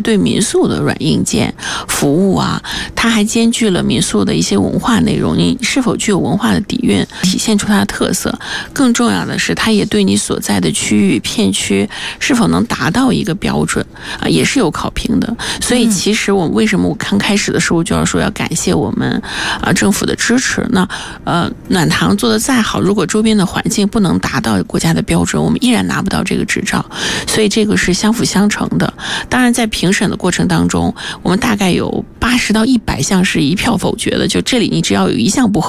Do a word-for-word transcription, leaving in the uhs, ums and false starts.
对民宿的软硬件服务啊，它还兼具了民宿的一些文化内容，你是否具有文化的底蕴，体现出它的特色。更重要的是，它也对你所在的区域片区是否能达到一个标准啊，也是有考评的。所以其实我为什么我刚开始的时候就要说要感谢我们啊政府的支持。那呃暖堂做得再好，如果周边的环境不能达到国家的标准，我们依然拿不到这个执照。所以这个是相辅相成的。当然在评审的过程当中，我们大概有八十到一百项是一票否决的，就这里你只要有一项不合